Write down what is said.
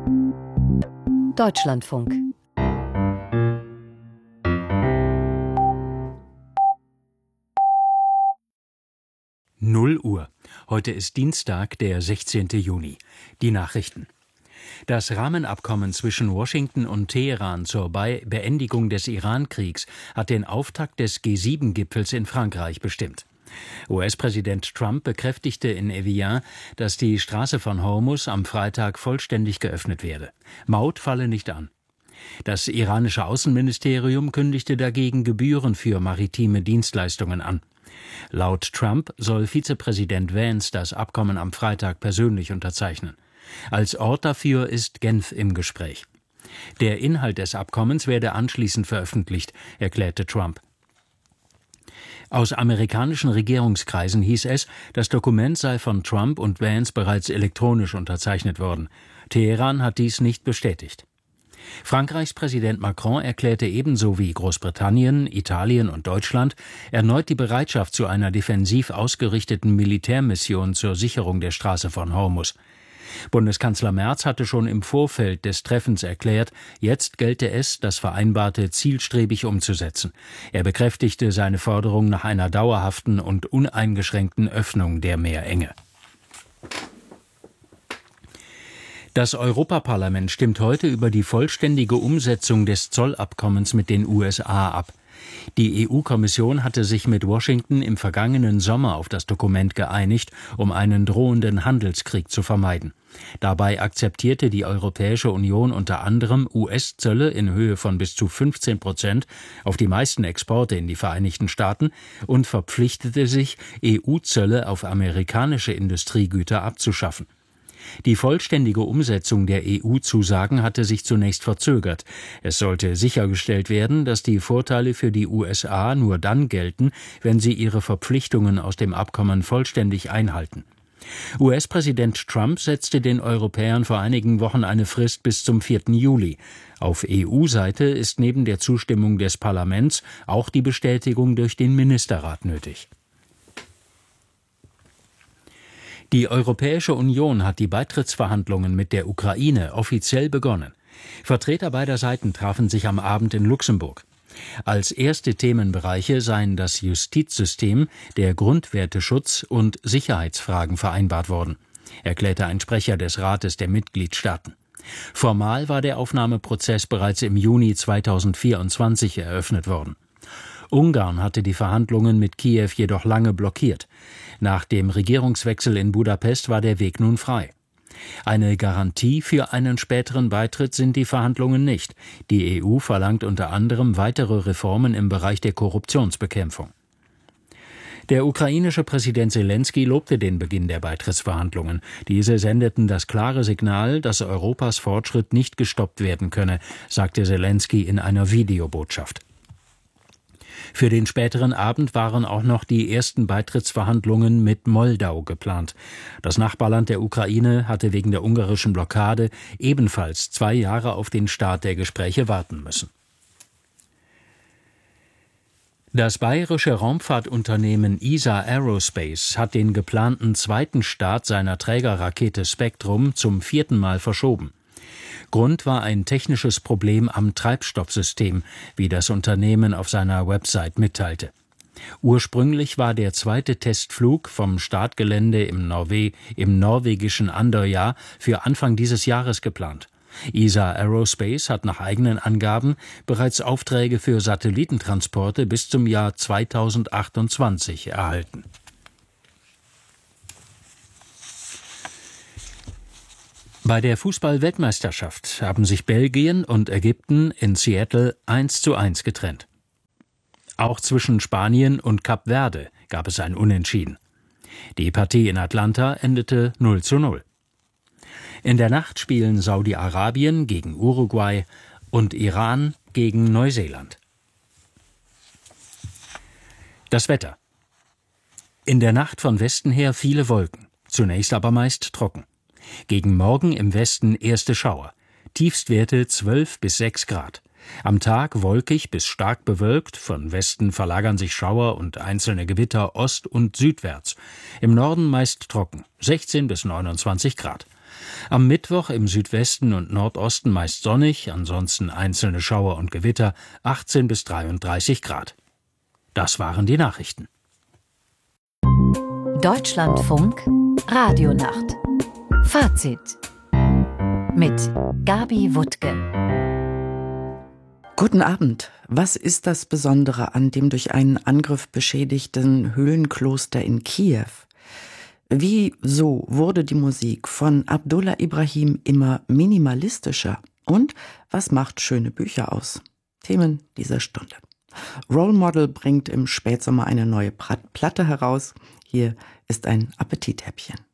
Deutschlandfunk. Null Uhr. Heute ist Dienstag, der 16. Juni. Die Nachrichten. Das Rahmenabkommen zwischen Washington und Teheran zur Beendigung des Iran-Kriegs hat den Auftakt des G7-Gipfels in Frankreich bestimmt. US-Präsident Trump bekräftigte in Evian, dass die Straße von Hormuz am Freitag vollständig geöffnet werde. Maut falle nicht an. Das iranische Außenministerium kündigte dagegen Gebühren für maritime Dienstleistungen an. Laut Trump soll Vizepräsident Vance das Abkommen am Freitag persönlich unterzeichnen. Als Ort dafür ist Genf im Gespräch. Der Inhalt des Abkommens werde anschließend veröffentlicht, erklärte Trump. Aus amerikanischen Regierungskreisen hieß es, das Dokument sei von Trump und Vance bereits elektronisch unterzeichnet worden. Teheran hat dies nicht bestätigt. Frankreichs Präsident Macron erklärte ebenso wie Großbritannien, Italien und Deutschland erneut die Bereitschaft zu einer defensiv ausgerichteten Militärmission zur Sicherung der Straße von Hormuz. Bundeskanzler Merz hatte schon im Vorfeld des Treffens erklärt, jetzt gelte es, das Vereinbarte zielstrebig umzusetzen. Er bekräftigte seine Forderung nach einer dauerhaften und uneingeschränkten Öffnung der Meerenge. Das Europaparlament stimmt heute über die vollständige Umsetzung des Zollabkommens mit den USA ab. Die EU-Kommission hatte sich mit Washington im vergangenen Sommer auf das Dokument geeinigt, um einen drohenden Handelskrieg zu vermeiden. Dabei akzeptierte die Europäische Union unter anderem US-Zölle in Höhe von bis zu 15% auf die meisten Exporte in die Vereinigten Staaten und verpflichtete sich, EU-Zölle auf amerikanische Industriegüter abzuschaffen. Die vollständige Umsetzung der EU-Zusagen hatte sich zunächst verzögert. Es sollte sichergestellt werden, dass die Vorteile für die USA nur dann gelten, wenn sie ihre Verpflichtungen aus dem Abkommen vollständig einhalten. US-Präsident Trump setzte den Europäern vor einigen Wochen eine Frist bis zum 4. Juli. Auf EU-Seite ist neben der Zustimmung des Parlaments auch die Bestätigung durch den Ministerrat nötig. Die Europäische Union hat die Beitrittsverhandlungen mit der Ukraine offiziell begonnen. Vertreter beider Seiten trafen sich am Abend in Luxemburg. Als erste Themenbereiche seien das Justizsystem, der Grundwerteschutz und Sicherheitsfragen vereinbart worden, erklärte ein Sprecher des Rates der Mitgliedstaaten. Formal war der Aufnahmeprozess bereits im Juni 2024 eröffnet worden. Ungarn hatte die Verhandlungen mit Kiew jedoch lange blockiert. Nach dem Regierungswechsel in Budapest war der Weg nun frei. Eine Garantie für einen späteren Beitritt sind die Verhandlungen nicht. Die EU verlangt unter anderem weitere Reformen im Bereich der Korruptionsbekämpfung. Der ukrainische Präsident Selenskyj lobte den Beginn der Beitrittsverhandlungen. Diese sendeten das klare Signal, dass Europas Fortschritt nicht gestoppt werden könne, sagte Selenskyj in einer Videobotschaft. Für den späteren Abend waren auch noch die ersten Beitrittsverhandlungen mit Moldau geplant. Das Nachbarland der Ukraine hatte wegen der ungarischen Blockade ebenfalls 2 Jahre auf den Start der Gespräche warten müssen. Das bayerische Raumfahrtunternehmen ESA Aerospace hat den geplanten zweiten Start seiner Trägerrakete Spektrum zum 4. Mal verschoben. Grund war ein technisches Problem am Treibstoffsystem, wie das Unternehmen auf seiner Website mitteilte. Ursprünglich war der zweite Testflug vom Startgelände im norwegischen Andøya für Anfang dieses Jahres geplant. ESA Aerospace hat nach eigenen Angaben bereits Aufträge für Satellitentransporte bis zum Jahr 2028 erhalten. Bei der Fußball-Weltmeisterschaft haben sich Belgien und Ägypten in Seattle 1:1 getrennt. Auch zwischen Spanien und Kap Verde gab es ein Unentschieden. Die Partie in Atlanta endete 0:0. In der Nacht spielen Saudi-Arabien gegen Uruguay und Iran gegen Neuseeland. Das Wetter. In der Nacht von Westen her viele Wolken, zunächst aber meist trocken. Gegen Morgen im Westen erste Schauer. Tiefstwerte 12 bis 6 Grad. Am Tag wolkig bis stark bewölkt, von Westen verlagern sich Schauer und einzelne Gewitter ost- und südwärts. Im Norden meist trocken, 16 bis 29 Grad. Am Mittwoch im Südwesten und Nordosten meist sonnig, ansonsten einzelne Schauer und Gewitter, 18 bis 33 Grad. Das waren die Nachrichten. Deutschlandfunk Radionacht. Fazit mit Gabi Wuttke. Guten Abend. Was ist das Besondere an dem durch einen Angriff beschädigten Höhlenkloster in Kiew? Wieso wurde die Musik von Abdullah Ibrahim immer minimalistischer? Und was macht schöne Bücher aus? Themen dieser Stunde. Role Model bringt im Spätsommer eine neue Platte heraus. Hier ist ein Appetithäppchen.